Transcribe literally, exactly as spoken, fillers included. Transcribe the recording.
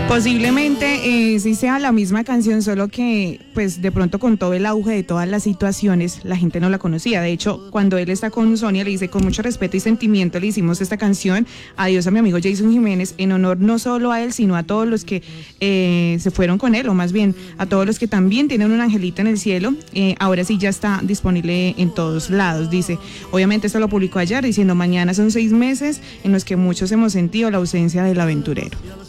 Posiblemente eh, sí sea la misma canción, solo que pues de pronto con todo el auge de todas las situaciones la gente no la conocía. De hecho, cuando él está con Sonia le dice: con mucho respeto y sentimiento le hicimos esta canción, adiós a mi amigo Jason Jiménez, en honor no solo a él sino a todos los que eh, se fueron con él, o más bien a todos los que también tienen un angelito en el cielo. Eh, ahora sí ya está disponible en todos lados, dice. Obviamente esto lo publicó ayer diciendo: mañana son seis meses en los que muchos hemos sentido la ausencia del aventurero.